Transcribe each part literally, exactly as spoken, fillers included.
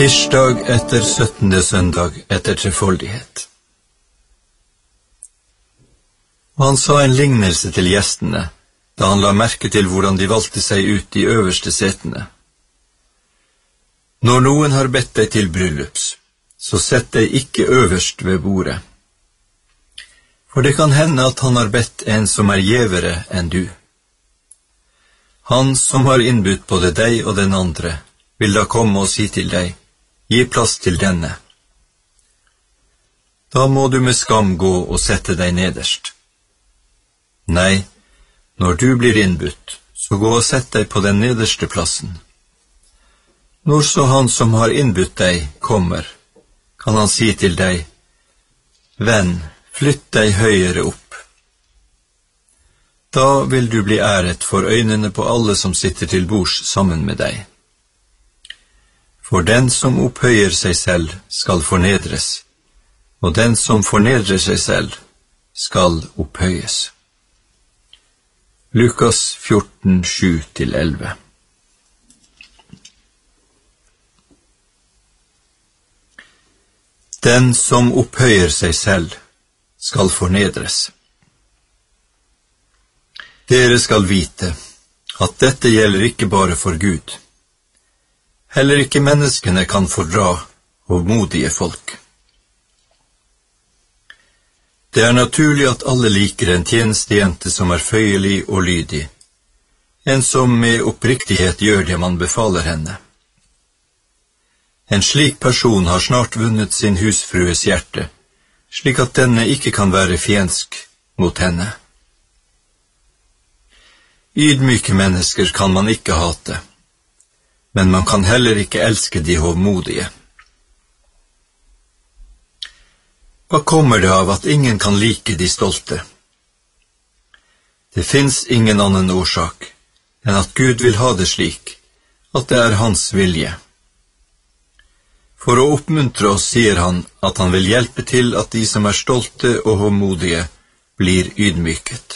Tirsdag etter syttende søndag etter trefoldighet. Og han sa en lignelse til gjestene, da han la merke til hvordan de valgte seg ut de øverste setene. Når noen har bedt deg til bryllups, så sett deg ikke øverst ved bordet. For det kan hende at han har bedt en som er gjevere enn du. Han som har innbudt både deg og den andre, vil da komme og si til deg, gi plass til denne. Da må du med skam gå og sette deg nederst. Nei, når du blir innbudt, så gå og sett deg på den nederste plassen. Når så han som har innbudt deg kommer, kan han si til deg, venn, flytt deg høyere opp. Da vil du bli æret for øynene på alle som sitter til bords sammen med deg. For den som opphøyer seg selv skal fornedres, og den som fornedrer seg selv skal opphøyes. Lukas fjorten, sju til elleve. Den som opphøyer seg selv skal fornedres. Dere skal vite at dette gjelder ikke bare for Gud. Heller ikke menneskene kan fordra hovmodige folk. Det er naturlig at alle liker en tjenestejente som er føyelig og lydig, en som med oppriktighet gjør det man befaler henne. En slik person har snart vunnet sin husfrues hjerte, slik at denne ikke kan være fiendsk mot henne. Ydmyke mennesker kan man ikke hate, men man kan heller ikke elske de hovmodige. Hva kommer det av at ingen kan like de stolte? Det finnes ingen annen årsak enn at Gud vil ha det slik, at det er hans vilje. For å oppmuntre oss sier han at han vil hjelpe til at de som er stolte og hovmodige blir ydmyket.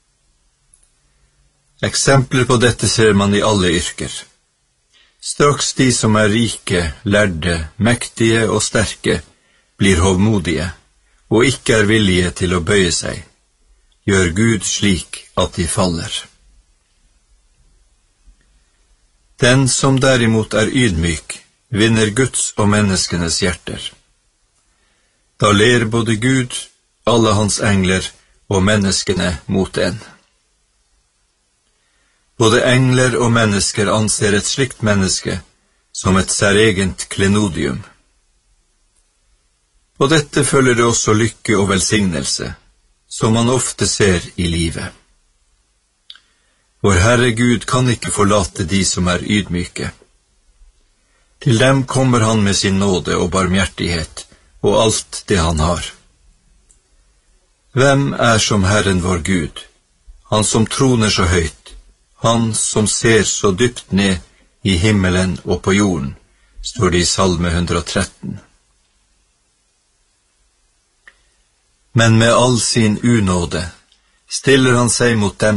Eksempler på dette ser man i alle yrker. Straks de som er rike, lærde, mektige og sterke blir hovmodige, og ikke er villige til å bøye seg, gjør Gud slik at de faller. Den som derimot er ydmyk, vinner Guds og menneskenes hjerter. Da ler både Gud, alle hans engler og menneskene mot en. Både engler og mennesker anser et slikt menneske som et særegent klenodium. Og dette følger det også lykke og velsignelse, som man ofte ser i livet. Vår Herre Gud kan ikke forlate de som er ydmyke. Til dem kommer han med sin nåde og barmhjertighet og alt det han har. Hvem er som Herren vår Gud, han som troner så høyt, han som ser så dypt ned i himmelen og på jorden, står det i Salme ett hundre og tretten. Men med all sin unåde stiller han seg mot dem